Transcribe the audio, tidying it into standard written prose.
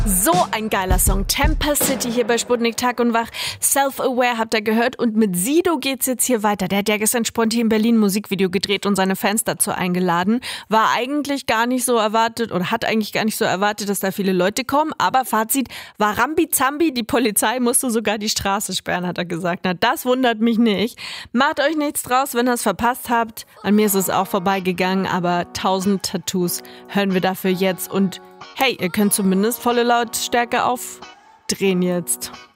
So ein geiler Song. Temper City hier bei Sputnik Tag und Wach. Self-Aware habt ihr gehört und mit Sido geht's jetzt hier weiter. Der hat ja gestern spontan in Berlin ein Musikvideo gedreht und seine Fans dazu eingeladen. War eigentlich gar nicht so erwartet oder hat eigentlich gar nicht so erwartet, dass da viele Leute kommen. Aber Fazit war Rambi-Zambi. Die Polizei musste sogar die Straße sperren, hat er gesagt. Na, das wundert mich nicht. Macht euch nichts draus, wenn ihr es verpasst habt. An mir ist es auch vorbeigegangen, aber 1000 Tattoos hören wir dafür jetzt und hey, ihr könnt zumindest volle Lautstärke aufdrehen jetzt.